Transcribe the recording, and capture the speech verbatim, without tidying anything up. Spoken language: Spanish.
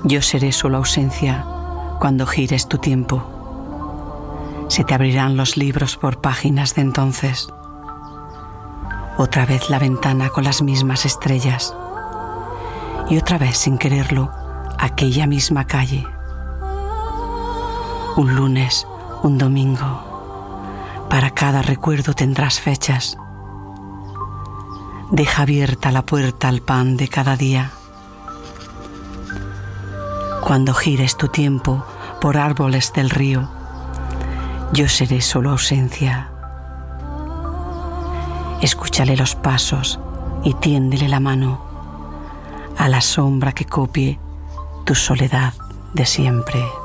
Yo seré solo ausencia cuando gires tu tiempo. Se te abrirán los libros por páginas de entonces. Otra vez la ventana con las mismas estrellas. Y otra vez, sin quererlo, aquella misma calle. Un lunes, un domingo. Para cada recuerdo tendrás fechas. Deja abierta la puerta al pan de cada día. Cuando gires tu tiempo por árboles del río, yo seré solo ausencia. Escúchale los pasos y tiéndele la mano a la sombra que copie tu soledad de siempre.